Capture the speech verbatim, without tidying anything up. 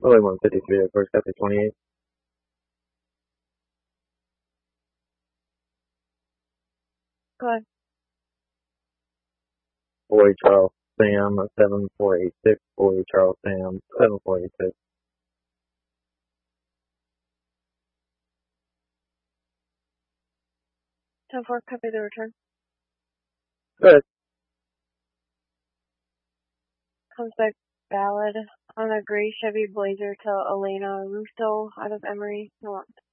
Only one fifty-three, of course, Cafe twenty-eight. Go ahead. Boy Charles Sam, seven four eight six. Boy Charles Sam, seven four eight six. ten four, copy the return. Good. Comes back valid on a gray Chevy Blazer to Elena Russo out of Emory. No,